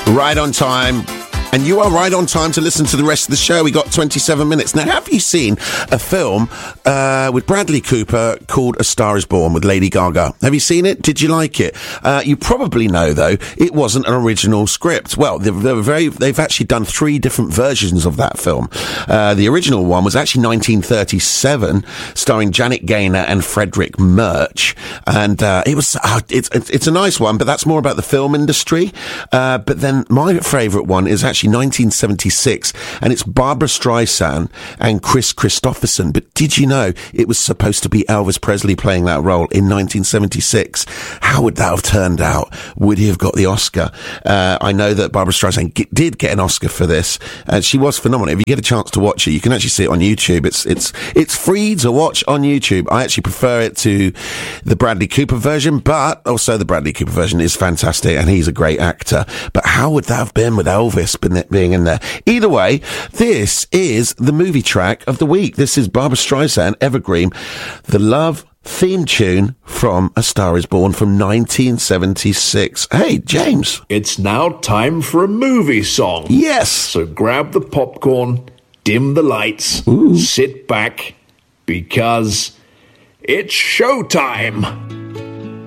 Right on time. And you are right on time to listen to the rest of the show. We got 27 minutes. Now, have you seen a film with Bradley Cooper called A Star is Born with Lady Gaga? Have you seen it? Did you like it? You probably know, though, it wasn't an original script. Well, they've actually done 3 different versions of that film. The original one was actually 1937, starring Janet Gaynor and Frederick Murch. And it's a nice one, but that's more about the film industry. But then my favourite one is actually 1976, and it's Barbra Streisand and Chris Christopherson. But did you know it was supposed to be Elvis Presley playing that role in 1976? How would that have turned out? Would he have got the Oscar? I know that Barbra Streisand did get an Oscar for this, and she was phenomenal. If you get a chance to watch it, you can actually see it on YouTube. It's free to watch on YouTube. I actually prefer it to the Bradley Cooper version, but also the Bradley Cooper version is fantastic, and he's a great actor. But how would that have been with Elvis being in there? Either way, this is the movie track of the week. This is Barbra Streisand, Evergreen, the love theme tune from A Star is Born from 1976. Hey, James. It's now time for a movie song. Yes. So grab the popcorn, dim the lights, sit back, because it's showtime.